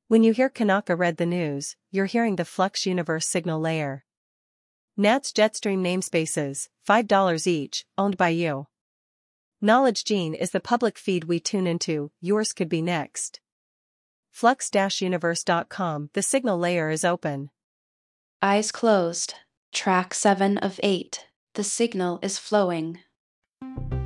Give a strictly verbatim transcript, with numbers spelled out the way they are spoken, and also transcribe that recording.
When you hear Kanaka read the news, you're hearing the Flux Universe signal layer. N A T's Jetstream namespaces, five dollars each, owned by you. Knowledge Gene is the public feed we tune into, yours could be next. flux universe dot com. The signal layer is open. Eyes closed. Track seven of eight. The signal is flowing.